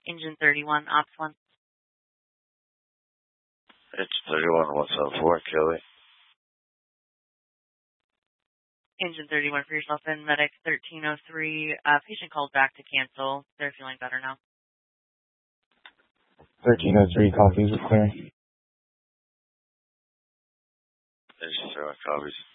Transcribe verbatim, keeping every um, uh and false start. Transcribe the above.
Engine thirty-one, Ops one. It's thirty-one, one seven four, Kelly. Engine thirty-one for yourself and Medic thirteen oh three. Uh, patient called back to cancel. They're feeling better now. thirteen oh three, copies, we're clearing. Engine thirty-one, copies.